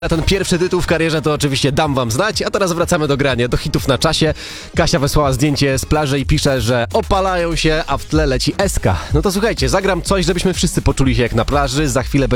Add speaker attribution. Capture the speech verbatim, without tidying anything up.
Speaker 1: A ten pierwszy tytuł w karierze to oczywiście dam wam znać, a teraz wracamy do grania, do hitów na czasie. Kasia wysłała zdjęcie z plaży i pisze, że opalają się, a w tle leci Eska. No to słuchajcie, zagram coś, żebyśmy wszyscy poczuli się jak na plaży, za chwilę będzie